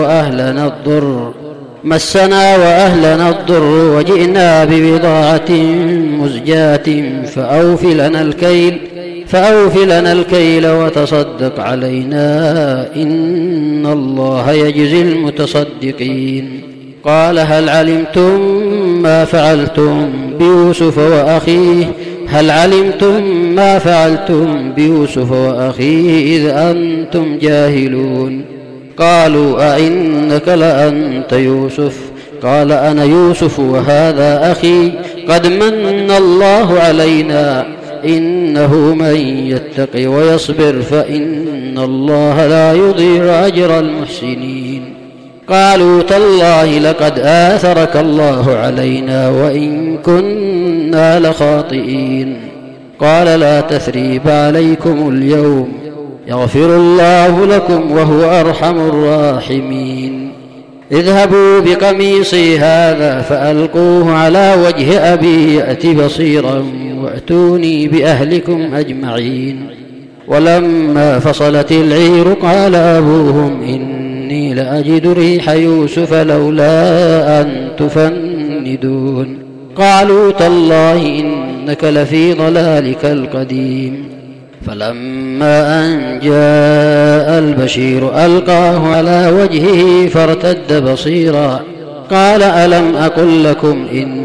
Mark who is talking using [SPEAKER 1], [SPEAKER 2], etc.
[SPEAKER 1] مسنا وأهلنا الضر وجئنا ببضاعة مزجاة فأوف لنا الكيل وتصدق علينا إن الله يجزي المتصدقين. قال هل علمتم ما فعلتم بيوسف وأخيه إذ أنتم جاهلون؟ قالوا أئنك لأنت يوسف؟ قال أنا يوسف وهذا أخي قد من الله علينا إنه من يتق ويصبر فإن الله لا يضيع أجر المحسنين. قالوا تالله لقد آثرك الله علينا وإن كنا لخاطئين. قال لا تثريب عليكم اليوم يغفر الله لكم وهو أرحم الراحمين. اذهبوا بقميصي هذا فألقوه على وجه أبي يأت بصيرا وأتوني بأهلكم أجمعين. ولما فصلت العير قال أبوهم إني لأجد ريح يوسف لولا أن تفندون. قالوا تالله إنك لفي ضلالك القديم. فلما أن جاء البشير ألقاه على وجهه فارتد بصيرا. قال ألم أقل لكم